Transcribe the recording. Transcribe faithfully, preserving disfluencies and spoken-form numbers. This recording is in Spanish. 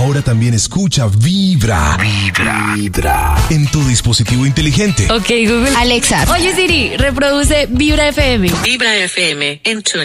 Ahora también escucha Vibra. Vibra. Vibra. En tu dispositivo inteligente. Ok, Google. Alexa. Oye, Siri, reproduce Vibra F M. Vibra F M en tu